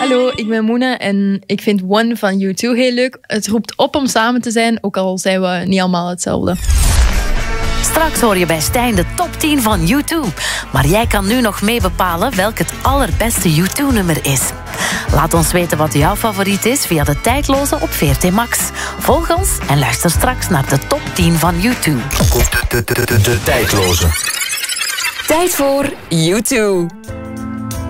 Hallo, ik ben Moena en ik vind One van U2 heel leuk. Het roept op om samen te zijn, ook al zijn we niet allemaal hetzelfde. Straks hoor je bij Stijn de top 10 van U2. Maar jij kan nu nog mee bepalen welk het allerbeste U2-nummer is. Laat ons weten wat jouw favoriet is via de Tijdloze op VRT Max. Volg ons en luister straks naar de top 10 van U2. De Tijdloze. Tijd voor U2.